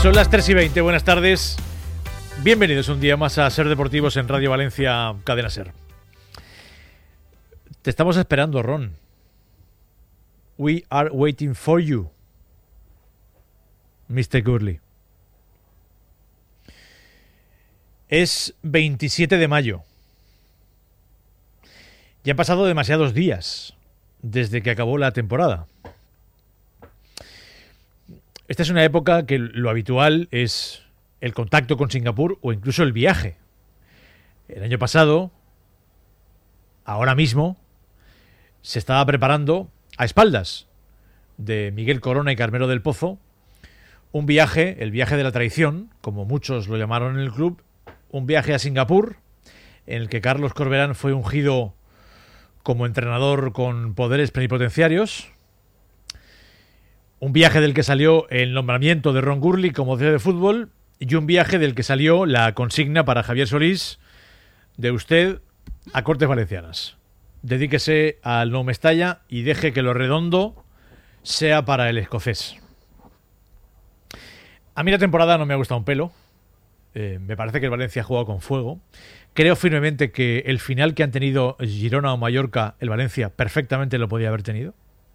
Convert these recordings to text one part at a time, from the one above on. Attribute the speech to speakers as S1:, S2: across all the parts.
S1: Son las 3:20, buenas tardes. Bienvenidos un día más a Ser Deportivos en Radio Valencia, Cadena Ser. Te estamos esperando, Ron. We are waiting for you, Mr. Gurley. Es 27 de mayo. Ya han pasado demasiados días desde que acabó la temporada. Esta es una época que lo habitual es el contacto con Singapur o incluso el viaje. El año pasado, ahora mismo, se estaba preparando a espaldas de Miguel Corona y Carmelo del Pozo un viaje, el viaje de la traición, como muchos lo llamaron en el club, un viaje a Singapur en el que Carlos Corberán fue ungido como entrenador con poderes plenipotenciarios. Un viaje del que salió el nombramiento de Ron Gurley como CEO de fútbol y un viaje del que salió la consigna para Javier Solís de usted a Cortes Valencianas. Dedíquese al No Mestalla y deje que lo redondo sea para el escocés. A mí la temporada no me ha gustado un pelo. Me parece que el Valencia ha jugado con fuego. Creo firmemente que el final que han tenido Girona o Mallorca, el Valencia perfectamente lo podía haber tenido.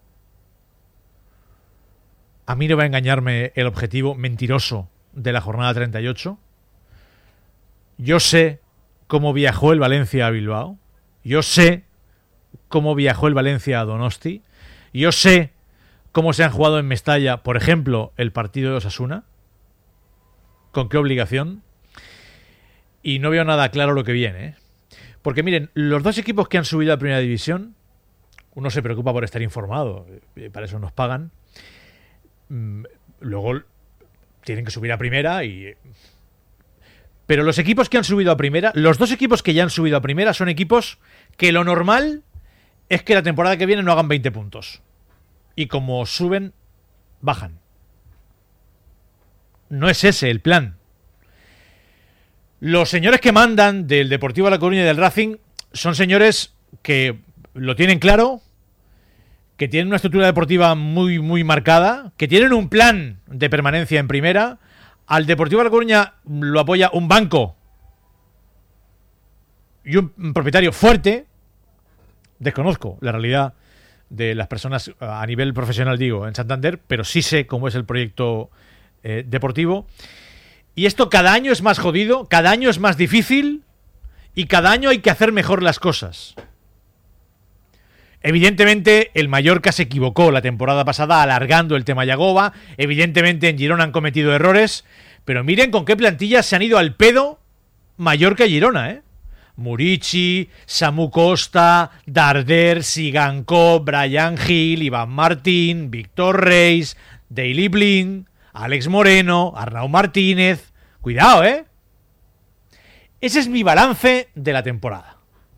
S1: A mí no va a engañarme el objetivo mentiroso de la jornada 38. Yo sé cómo viajó el Valencia a Bilbao. Yo sé cómo viajó el Valencia a Donosti. Yo sé cómo se han jugado en Mestalla, por ejemplo, el partido de Osasuna. ¿Con qué obligación? Y no veo nada claro lo que viene, ¿eh? Porque miren, los dos equipos que han subido a Primera División, uno se preocupa por estar informado, para eso nos pagan. Luego tienen que subir a Primera pero los equipos que han subido a Primera, los dos equipos que ya han subido a Primera son equipos que lo normal es que la temporada que viene no hagan 20 puntos. Y como suben, bajan. No es ese el plan. Los señores que mandan del Deportivo La Coruña y del Racing son señores que lo tienen claro, que tienen una estructura deportiva muy, muy marcada, que tienen un plan de permanencia en primera. Al Deportivo La Coruña lo apoya un banco y un propietario fuerte. Desconozco la realidad de las personas a nivel profesional, digo, en Santander, pero sí sé cómo es el proyecto deportivo. Y esto cada año es más jodido, cada año es más difícil y cada año hay que hacer mejor las cosas. Evidentemente, el Mallorca se equivocó la temporada pasada alargando el tema Yagoba. Evidentemente, en Girona han cometido errores. Pero miren con qué plantilla se han ido al pedo Mallorca y Girona, ¿eh? Murici, Samu Costa, Darder, Sigankov, Brian Gil, Iván Martín, Víctor Reis, Daily Blind, Alex Moreno, Arnau Martínez. Cuidado, ¿eh? Ese es mi balance de la temporada.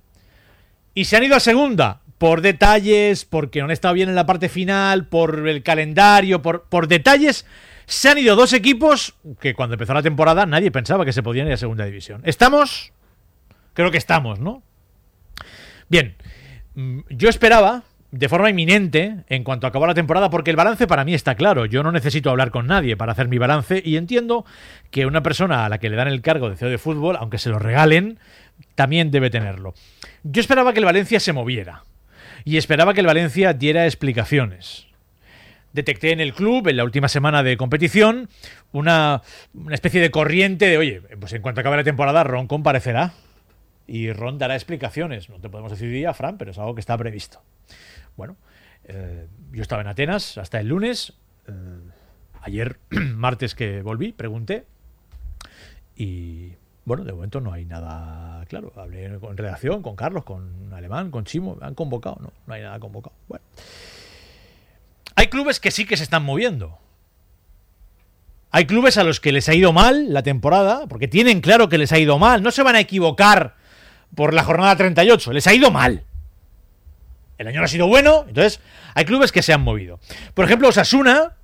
S1: Y se han ido a segunda por detalles, porque no han estado bien en la parte final, por el calendario, por detalles. Se han ido dos equipos que cuando empezó la temporada nadie pensaba que se podían ir a segunda división. ¿Estamos? Creo que estamos, ¿no? Bien, yo esperaba de forma inminente en cuanto acabó la temporada, porque el balance para mí está claro. Yo no necesito hablar con nadie para hacer mi balance y entiendo que una persona a la que le dan el cargo de CEO de fútbol, aunque se lo regalen, también debe tenerlo. Yo esperaba que el Valencia se moviera y esperaba que el Valencia diera explicaciones. Detecté en el club, en la última semana de competición, una especie de corriente de, oye, pues en cuanto acabe la temporada, Ron comparecerá y Ron dará explicaciones. No te podemos decir día, Fran, pero es algo que está previsto. Bueno, yo estaba en Atenas hasta el lunes. Ayer, martes que volví, pregunté. Y bueno, de momento no hay nada claro. Hablé en redacción con Carlos, con Alemán, con Chimo. ¿Me han convocado? No hay nada convocado. Bueno. Hay clubes que sí que se están moviendo. Hay clubes a los que les ha ido mal la temporada, porque tienen claro que les ha ido mal. No se van a equivocar por la jornada 38. Les ha ido mal. El año no ha sido bueno, entonces hay clubes que se han movido. Por ejemplo, Osasuna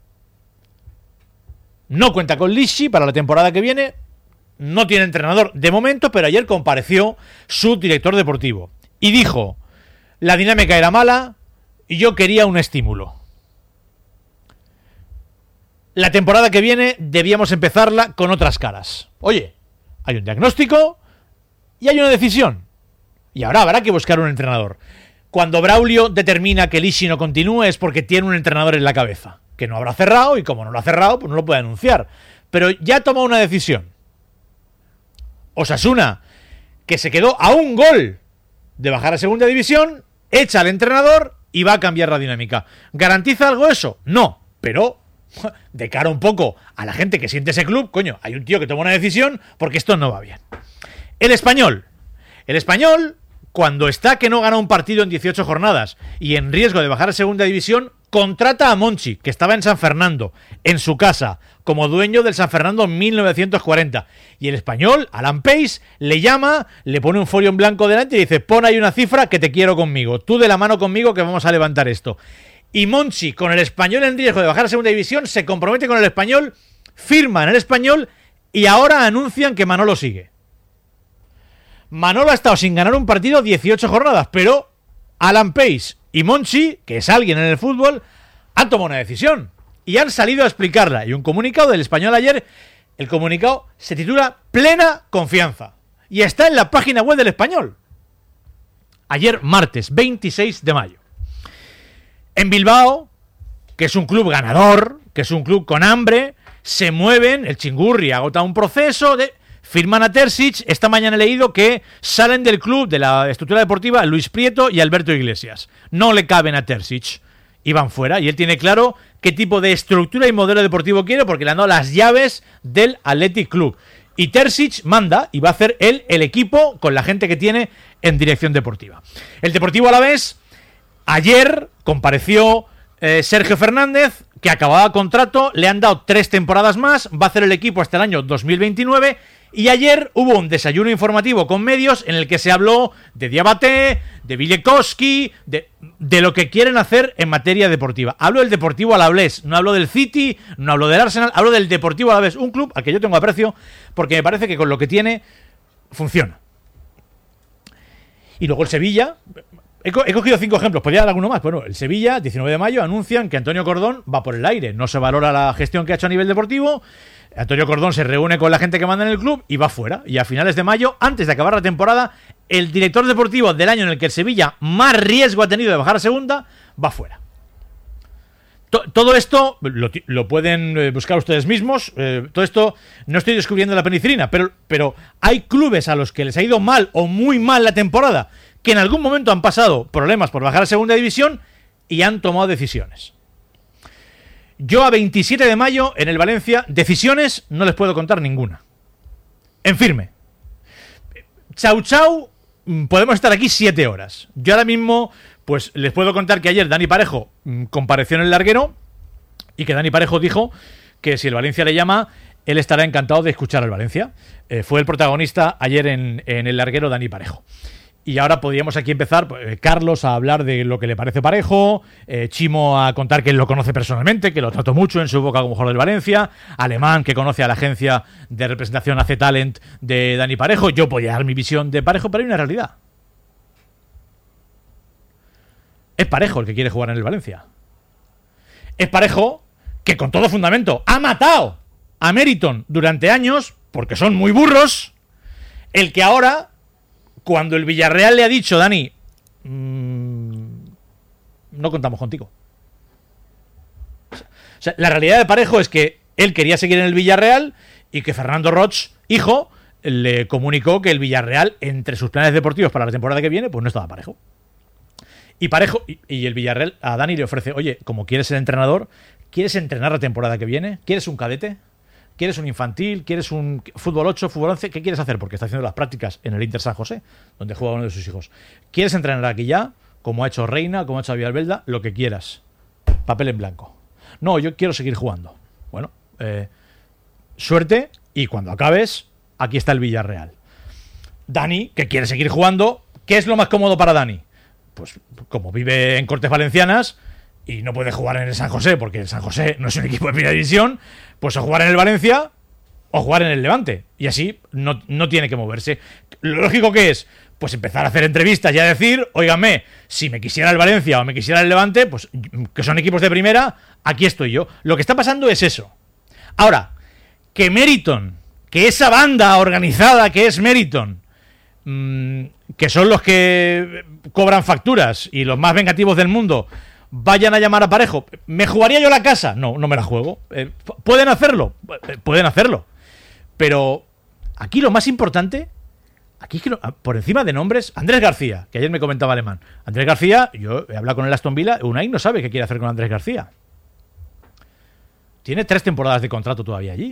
S1: no cuenta con Lisci para la temporada que viene. No tiene entrenador de momento, pero ayer compareció su director deportivo y dijo: la dinámica era mala y yo quería un estímulo. la temporada que viene debíamos empezarla con otras caras. Oye, hay un diagnóstico y hay una decisión. Y ahora habrá que buscar un entrenador. Cuando Braulio determina que Lishi no continúe es porque tiene un entrenador en la cabeza, que no habrá cerrado, y como no lo ha cerrado, pues no lo puede anunciar. Pero ya ha tomado una decisión. Osasuna, que se quedó a un gol de bajar a segunda división, echa al entrenador y va a cambiar la dinámica. ¿Garantiza algo eso? No, pero de cara un poco a la gente que siente ese club, coño, hay un tío que toma una decisión porque esto no va bien. El Español, cuando está que no gana un partido en 18 jornadas y en riesgo de bajar a segunda división, contrata a Monchi, que estaba en San Fernando, en su casa, como dueño del San Fernando en 1940. Y el Español, Alan Pace, le llama, le pone un folio en blanco delante y dice: pon ahí una cifra que te quiero conmigo, tú de la mano conmigo que vamos a levantar esto. Y Monchi, con el Español en riesgo de bajar a segunda división, se compromete con el Español, firma en el Español y ahora anuncian que Manolo sigue. Manolo ha estado sin ganar un partido 18 jornadas, pero Alan Pace y Monchi, que es alguien en el fútbol, han tomado una decisión y han salido a explicarla. Y un comunicado del Español ayer, el comunicado se titula Plena Confianza y está en la página web del Español. Ayer, martes 26 de mayo. En Bilbao, que es un club ganador, que es un club con hambre, se mueven, el Chingurri agota un proceso de... Firman a Terzic. Esta mañana he leído que salen del club, de la estructura deportiva, Luis Prieto y Alberto Iglesias. No le caben a Terzic. Y van fuera. Y él tiene claro qué tipo de estructura y modelo deportivo quiere, porque le han dado las llaves del Athletic Club. Y Terzic manda y va a hacer él el equipo con la gente que tiene en dirección deportiva. El Deportivo Alavés, ayer compareció Sergio Fernández, que acababa contrato, le han dado 3 temporadas más, va a hacer el equipo hasta el año 2029. Y ayer hubo un desayuno informativo con medios en el que se habló de Diabaté, de Vilekowski, de lo que quieren hacer en materia deportiva. Hablo del Deportivo Alavés, no hablo del City, no hablo del Arsenal, hablo del Deportivo Alavés, un club al que yo tengo aprecio porque me parece que con lo que tiene funciona. Y luego el Sevilla, he cogido 5 ejemplos, podría dar alguno más. Bueno, el Sevilla, 19 de mayo, anuncian que Antonio Cordón va por el aire, no se valora la gestión que ha hecho a nivel deportivo. Antonio Cordón se reúne con la gente que manda en el club y va fuera. Y a finales de mayo, antes de acabar la temporada, el director deportivo del año en el que el Sevilla más riesgo ha tenido de bajar a segunda, va fuera. Todo esto lo pueden buscar ustedes mismos. Todo esto no estoy descubriendo la penicilina, pero hay clubes a los que les ha ido mal o muy mal la temporada, que en algún momento han pasado problemas por bajar a segunda división y han tomado decisiones. Yo a 27 de mayo en el Valencia, decisiones no les puedo contar ninguna. En firme. Chau chau, podemos estar aquí 7 horas. Yo ahora mismo, pues les puedo contar que ayer Dani Parejo compareció en el larguero y que Dani Parejo dijo que si el Valencia le llama, él estará encantado de escuchar al Valencia. Fue el protagonista ayer en el larguero Dani Parejo. Y ahora podríamos aquí empezar, Carlos a hablar de lo que le parece Parejo, Chimo a contar que él lo conoce personalmente, que lo trató mucho en su época como jugador del Valencia, Alemán, que conoce a la agencia de representación AC Talent de Dani Parejo. Yo podría dar mi visión de Parejo, pero hay una realidad. Es Parejo el que quiere jugar en el Valencia. Es Parejo que con todo fundamento ha matado a Meriton durante años, porque son muy burros, el que ahora... Cuando el Villarreal le ha dicho, Dani, no contamos contigo. O sea, la realidad de Parejo es que él quería seguir en el Villarreal y que Fernando Roch, hijo, le comunicó que el Villarreal, entre sus planes deportivos para la temporada que viene, pues no estaba Parejo. Y Parejo, y el Villarreal a Dani le ofrece, oye, como quieres ser entrenador, ¿quieres entrenar la temporada que viene? ¿Quieres un cadete? ¿Quieres un infantil? ¿Quieres un fútbol 8, fútbol 11? ¿Qué quieres hacer? Porque está haciendo las prácticas en el Inter San José, donde juega uno de sus hijos. ¿Quieres entrenar aquí ya? Como ha hecho Reina, como ha hecho Villalbelda, lo que quieras. Papel en blanco. No, yo quiero seguir jugando. Bueno, suerte, y cuando acabes, aquí está el Villarreal. Dani, que quiere seguir jugando, ¿qué es lo más cómodo para Dani? Pues como vive en Cortes Valencianas y no puede jugar en el San José, porque el San José no es un equipo de primera división, pues o jugar en el Valencia o jugar en el Levante. Y así no tiene que moverse. Lo lógico que es, pues empezar a hacer entrevistas y a decir, óigame, si me quisiera el Valencia o me quisiera el Levante, pues que son equipos de primera, aquí estoy yo. Lo que está pasando es eso. Ahora, que Meriton, que esa banda organizada que es Meriton, que son los que cobran facturas y los más vengativos del mundo, vayan a llamar a Parejo, ¿me jugaría yo la casa? No, no me la juego. ¿Pueden hacerlo? Pueden hacerlo. Pero aquí lo más importante, aquí es que por encima de nombres, Andrés García, que ayer me comentaba Alemán. Andrés García, yo he hablado con el Aston Villa, Unai no sabe qué quiere hacer con Andrés García. Tiene 3 temporadas de contrato todavía allí.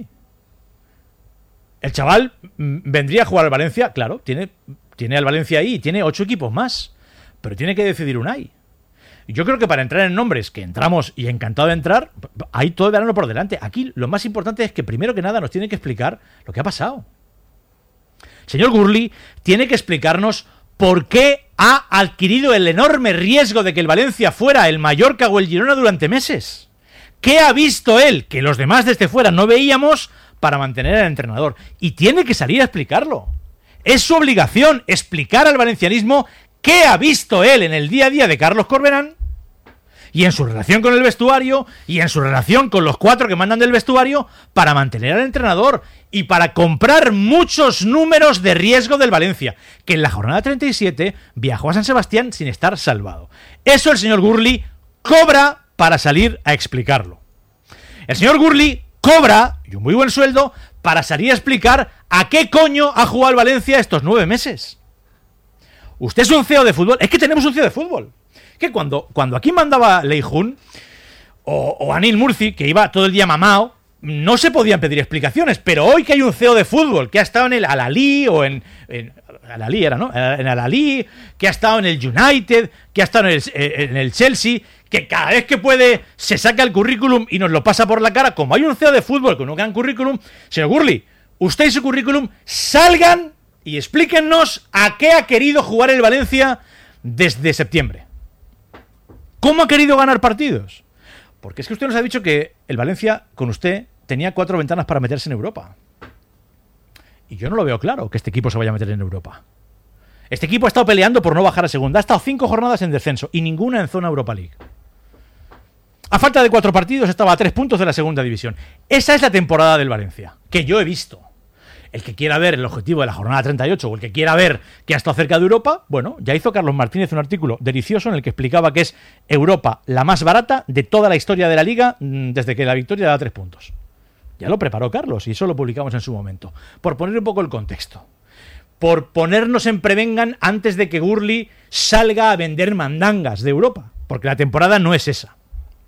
S1: El chaval vendría a jugar al Valencia, claro, tiene al Valencia ahí, tiene 8 equipos más, pero tiene que decidir Unai. Yo creo que para entrar en nombres, que entramos y encantado de entrar, hay todo el verano por delante. Aquí lo más importante es que primero que nada nos tiene que explicar lo que ha pasado. Señor Gurley tiene que explicarnos por qué ha adquirido el enorme riesgo de que el Valencia fuera el Mallorca o el Girona durante meses. ¿Qué ha visto él que los demás desde fuera no veíamos para mantener al entrenador? Y tiene que salir a explicarlo. Es su obligación explicar al valencianismo qué ha visto él en el día a día de Carlos Corberán y en su relación con el vestuario y en su relación con los 4 que mandan del vestuario para mantener al entrenador y para comprar muchos números de riesgo del Valencia, que en la jornada 37 viajó a San Sebastián sin estar salvado. Eso el señor Gurley cobra para salir a explicarlo. El señor Gurley cobra, y un muy buen sueldo, para salir a explicar a qué coño ha jugado el Valencia estos 9 meses. Usted es un CEO de fútbol. Es que tenemos un CEO de fútbol. Que cuando aquí mandaba Lei Jun o Anil Murci, que iba todo el día mamao, no se podían pedir explicaciones. Pero hoy que hay un CEO de fútbol que ha estado en el Al-Ahly o en Al-Ahly era, ¿no? En Al-Ahly, que ha estado en el United, que ha estado en el Chelsea, que cada vez que puede se saca el currículum y nos lo pasa por la cara. Como hay un CEO de fútbol con un gran currículum, señor Gurley, usted y su currículum salgan y explíquennos a qué ha querido jugar el Valencia desde septiembre. ¿Cómo ha querido ganar partidos? Porque es que usted nos ha dicho que el Valencia, con usted, tenía 4 ventanas para meterse en Europa. Y yo no lo veo claro que este equipo se vaya a meter en Europa. Este equipo ha estado peleando por no bajar a segunda. Ha estado 5 jornadas en descenso y ninguna en zona Europa League. A falta de 4 partidos estaba a 3 puntos de la segunda división. Esa es la temporada del Valencia, que yo he visto. El que quiera ver el objetivo de la jornada 38 o el que quiera ver que ha estado cerca de Europa, bueno, ya hizo Carlos Martínez un artículo delicioso en el que explicaba que es Europa la más barata de toda la historia de la Liga desde que la victoria da 3 puntos. Ya lo preparó Carlos y eso lo publicamos en su momento. Por poner un poco el contexto. Por ponernos en prevengan antes de que Gurley salga a vender mandangas de Europa. Porque la temporada no es esa.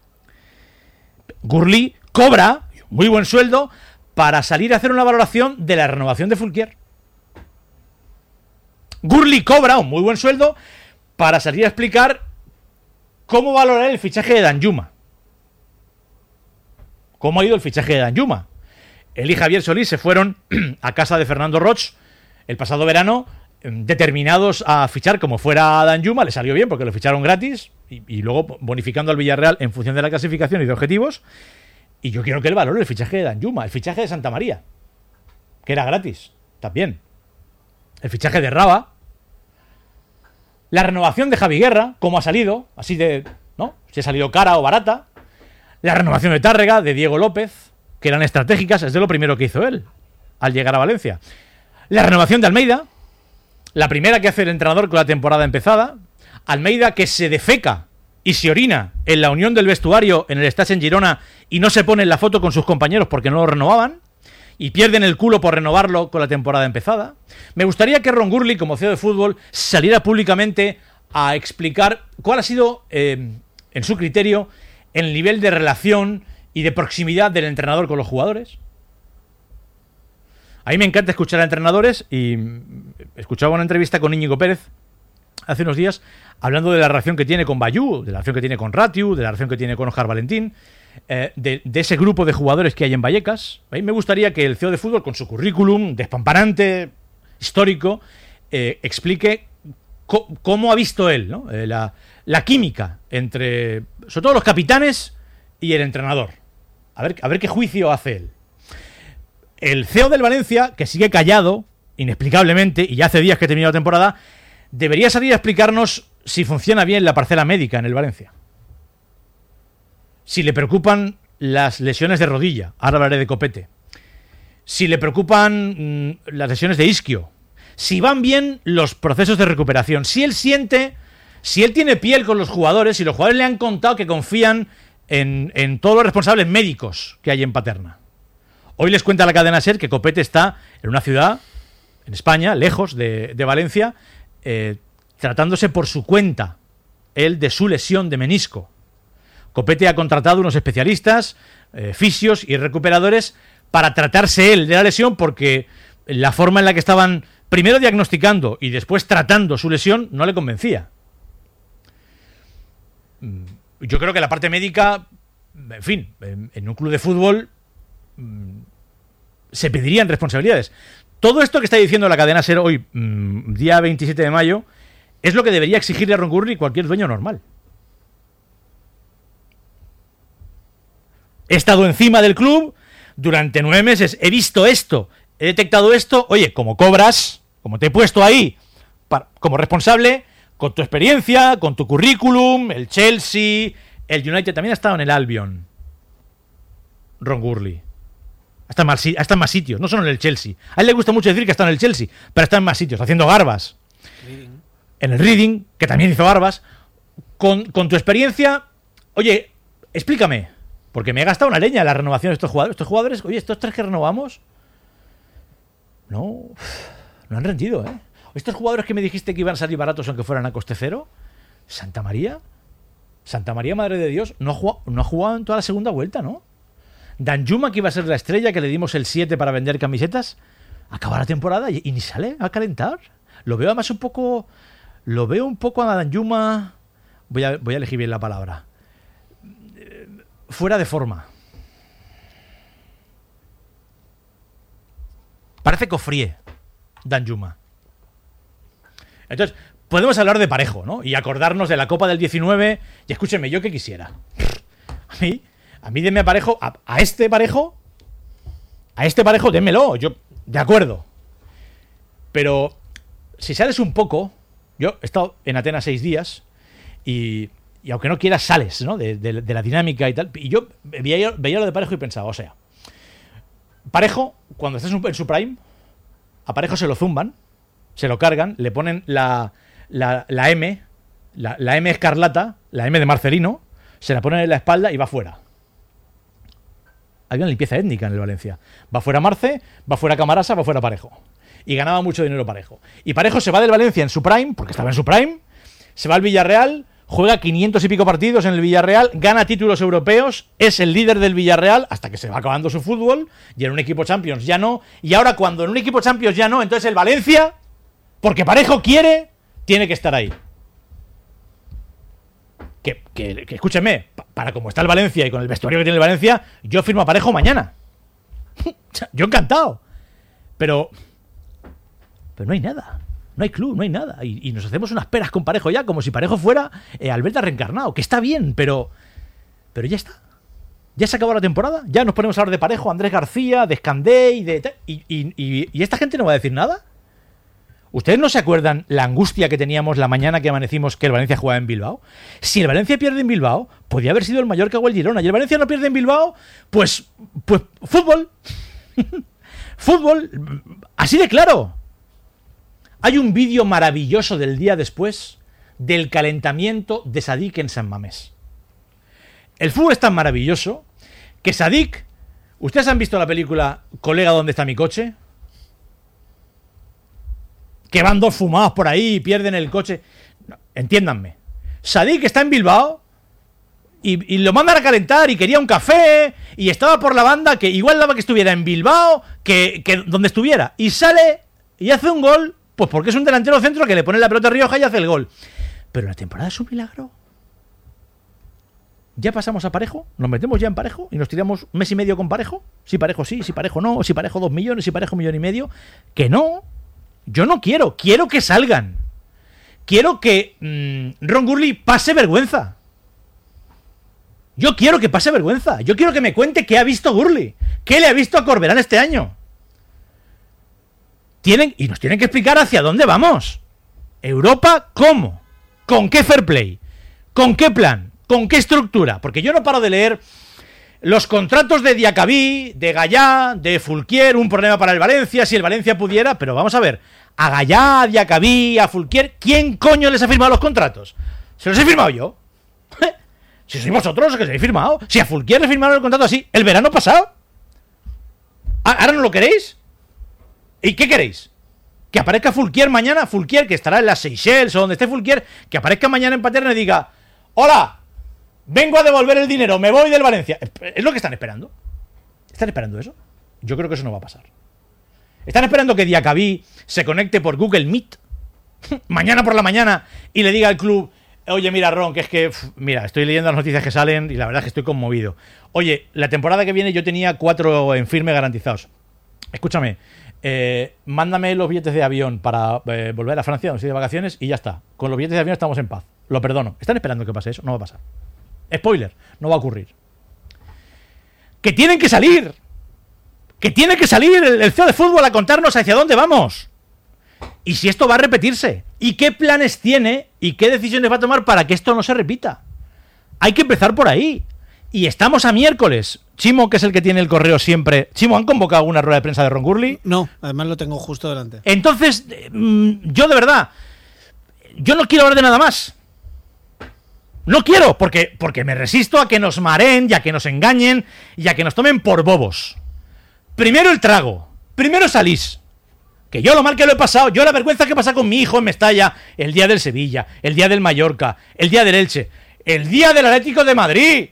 S1: Gurley cobra muy buen sueldo para salir a hacer una valoración de la renovación de Fulquier. Gurley cobra un muy buen sueldo para salir a explicar cómo valorar el fichaje de Danjuma. ¿Cómo ha ido el fichaje de Danjuma? Él y Javier Solís se fueron a casa de Fernando Roch el pasado verano, determinados a fichar como fuera Danjuma. Le salió bien porque lo ficharon gratis y luego bonificando al Villarreal en función de la clasificación y de objetivos. Y yo quiero que él valore el fichaje de Danjuma, el fichaje de Santa María, que era gratis, también. El fichaje de Raba, la renovación de Javi Guerra, cómo ha salido, así de, ¿no? Si ha salido cara o barata. La renovación de Tárrega, de Diego López, que eran estratégicas, es de lo primero que hizo él, al llegar a Valencia. La renovación de Almeida, la primera que hace el entrenador con la temporada empezada. Almeida que se defeca y se orina en la unión del vestuario en el Estàs en Girona y no se pone en la foto con sus compañeros porque no lo renovaban y pierden el culo por renovarlo con la temporada empezada. Me gustaría que Ron Gurley, como CEO de fútbol, saliera públicamente a explicar cuál ha sido, en su criterio, el nivel de relación y de proximidad del entrenador con los jugadores. A mí me encanta escuchar a entrenadores y escuchaba una entrevista con Íñigo Pérez hace unos días hablando de la relación que tiene con Bayú, de la relación que tiene con Ratiu, de la relación que tiene con Óscar Valentín, de ese grupo de jugadores que hay en Vallecas. A mí me gustaría que el CEO de fútbol, con su currículum despampanante, histórico, explique cómo ha visto él, ¿no? La química entre, sobre todo, los capitanes y el entrenador. A ver qué juicio hace él. El CEO del Valencia, que sigue callado, inexplicablemente, y ya hace días que terminó la temporada, debería salir a explicarnos si funciona bien la parcela médica en el Valencia. Si le preocupan las lesiones de rodilla, ahora hablaré de Copete, si le preocupan las lesiones de isquio, si van bien los procesos de recuperación, si él tiene piel con los jugadores, si los jugadores le han contado que confían en todos los responsables médicos que hay en Paterna. Hoy les cuenta la cadena SER que Copete está en una ciudad, en España, lejos de Valencia, tratándose por su cuenta, él de su lesión de menisco. Copete ha contratado unos especialistas, fisios y recuperadores para tratarse él de la lesión, porque la forma en la que estaban primero diagnosticando y después tratando su lesión no le convencía. Yo creo que la parte médica, en fin, en un club de fútbol se pedirían responsabilidades. Todo esto que está diciendo la cadena SER hoy, día 27 de mayo, es lo que debería exigirle a Ron Gurley cualquier dueño normal. He estado encima del club durante 9 meses, he visto esto, he detectado esto. Oye, como cobras, como te he puesto ahí como responsable, con tu experiencia, con tu currículum, el Chelsea, el United, también ha estado en el Albion, Ron Gurley. Está en más sitios, no solo en el Chelsea. A él le gusta mucho decir que está en el Chelsea, pero está en más sitios, haciendo garbas. En el Reading, que también hizo garbas. Con tu experiencia, oye, explícame, porque me he gastado una leña en la renovación de estos jugadores. Estos jugadores, oye, estos 3 que renovamos, no han rendido, ¿eh? Estos jugadores que me dijiste que iban a salir baratos aunque fueran a coste cero, Santa María, Madre de Dios, no ha jugado en toda la segunda vuelta, ¿no? Danjuma, que iba a ser la estrella, que le dimos el 7 para vender camisetas, acaba la temporada y ni sale a calentar. Lo veo además un poco a Danjuma, voy a elegir bien la palabra, fuera de forma. Parece cofríe Danjuma. Entonces, podemos hablar de Parejo, ¿no? Y acordarnos de la Copa del 19. Y escúchenme, yo que quisiera. A mí denme a Parejo, a este Parejo, démelo. Yo, de acuerdo. Pero, si sales un poco, yo he estado en Atenas 6 días y aunque no quieras, sales, ¿no? De la dinámica y tal. Y yo veía lo de Parejo y pensaba, o sea, Parejo, cuando estás en su prime, a Parejo se lo zumban, se lo cargan, le ponen la M, la M escarlata, la M de Marcelino, se la ponen en la espalda y va fuera. Hay una limpieza étnica en el Valencia. Va fuera Marce, va fuera Camarasa, va fuera Parejo. Y ganaba mucho dinero Parejo. Y Parejo se va del Valencia en su prime, porque estaba en su prime, se va al Villarreal, juega 500 y pico partidos en el Villarreal, gana títulos europeos, es el líder del Villarreal hasta que se va acabando su fútbol, y en un equipo Champions ya no. Y ahora, cuando en un equipo Champions ya no, entonces el Valencia, porque Parejo quiere, tiene que estar ahí. Que escúcheme, para como está el Valencia y con el vestuario que tiene el Valencia, yo firmo a Parejo mañana. Yo encantado. Pero no hay nada. No hay club, no hay nada. Y nos hacemos unas peras con Parejo ya, como si Parejo fuera Alberta reencarnado, que está bien, pero ya está. Ya se acabó la temporada. Ya nos ponemos a hablar de Parejo, Andrés García, de Escandé y esta gente no va a decir nada. ¿Ustedes no se acuerdan la angustia que teníamos la mañana que amanecimos que el Valencia jugaba en Bilbao? Si el Valencia pierde en Bilbao, podía haber sido el Mallorca o el Girona. Y el Valencia no pierde en Bilbao, pues fútbol. Fútbol. Así de claro. Hay un vídeo maravilloso del día después del calentamiento de Sadik en San Mamés. El fútbol es tan maravilloso que Sadik... ¿Ustedes han visto la película Colega, ¿dónde está mi coche? Que van 2 fumados por ahí y pierden el coche. No, entiéndanme. Sadik está en Bilbao y lo mandan a calentar y quería un café y estaba por la banda que igual daba que estuviera en Bilbao que donde estuviera. Y sale y hace un gol, pues porque es un delantero centro que le pone la pelota a Rioja y hace el gol. Pero la temporada es un milagro. ¿Ya pasamos a Parejo? ¿Nos metemos ya en Parejo? ¿Y nos tiramos 1 mes y medio con Parejo? Si Parejo sí, si Parejo no, si Parejo 2 millones, si Parejo 1,5 millones. Que no. Yo no quiero que salgan. Quiero que Ron Gurley pase vergüenza. Yo quiero que pase vergüenza. Yo quiero que me cuente qué ha visto Gurley. ¿Qué le ha visto a Corberán este año? Y nos tienen que explicar hacia dónde vamos. Europa, ¿cómo? ¿Con qué fair play? ¿Con qué plan? ¿Con qué estructura? Porque yo no paro de leer Los contratos de Diacabí, de Gallá, de Fulquier, un problema para el Valencia, si el Valencia pudiera, pero vamos a ver, a Gallá, a Diacabí, a Fulquier, ¿quién coño les ha firmado los contratos? ¿Se los he firmado yo? Si sois vosotros los que se habéis firmado. Si a Fulquier le firmaron el contrato así, el verano pasado. ¿Ahora no lo queréis? ¿Y qué queréis? Que aparezca Fulquier mañana, Fulquier, que estará en las Seychelles o donde esté Fulquier, que aparezca mañana en Paterna y diga: hola, vengo a devolver el dinero, me voy del Valencia. ¿Es lo que están esperando? ¿Están esperando eso? Yo creo que eso no va a pasar. ¿Están esperando que Diacabí se conecte por Google Meet mañana por la mañana y le diga al club: oye, mira, Ron, que es que, mira, estoy leyendo las noticias que salen y la verdad es que estoy conmovido. Oye, la temporada que viene yo tenía 4 en firme garantizados. Escúchame, mándame los billetes de avión para volver a Francia, donde estoy de vacaciones, y ya está. Con los billetes de avión estamos en paz. Lo perdono. ¿Están esperando que pase eso? No va a pasar. Spoiler, no va a ocurrir. ¡Que tienen que salir! ¡Que tiene que salir el CEO de fútbol a contarnos hacia dónde vamos! Y si esto va a repetirse, y qué planes tiene y qué decisiones va a tomar para que esto no se repita. Hay que empezar por ahí. Y estamos a miércoles. Chimo, que es el que tiene el correo siempre. Chimo, ¿han convocado una rueda de prensa de Ron Gurley?
S2: No, además lo tengo justo delante.
S1: Entonces, yo de verdad, yo no quiero hablar de nada más. No quiero, porque me resisto a que nos mareen y a que nos engañen y a que nos tomen por bobos. Primero el trago. Primero salís. Que yo lo mal que lo he pasado, yo la vergüenza que pasa con mi hijo en Mestalla, el día del Sevilla, el día del Mallorca, el día del Elche, el día del Atlético de Madrid.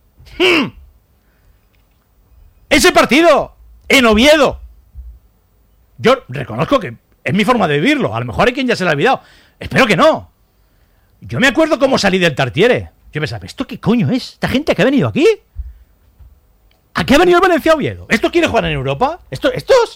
S1: Ese partido, en Oviedo. Yo reconozco que es mi forma de vivirlo, a lo mejor hay quien ya se lo ha olvidado. Espero que no. Yo me acuerdo cómo salí del Tartiere. Yo pensaba, ¿esto qué coño es? ¿Esta gente que ha venido aquí? ¿A qué ha venido el Valencia Oviedo? ¿Esto quiere jugar en Europa? ¿Estos?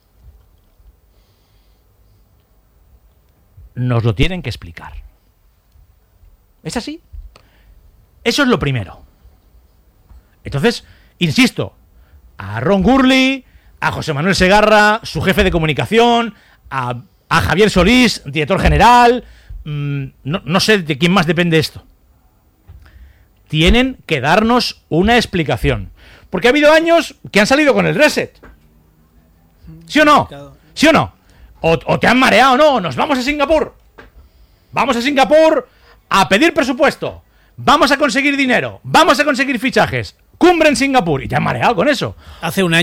S1: Nos lo tienen que explicar. ¿Es así? Eso es lo primero. Entonces, insisto, a Ron Gurley, a José Manuel Segarra, su jefe de comunicación, a Javier Solís, director general, no sé de quién más depende esto. Tienen que darnos una explicación. Porque ha habido años que han salido con el reset. ¿Sí o no? ¿Sí o no? O te han mareado, no, nos vamos a Singapur. Vamos a Singapur a pedir presupuesto. Vamos a conseguir dinero. Vamos a conseguir fichajes. Cumbre en Singapur. Y te han mareado con eso.
S2: Hace un año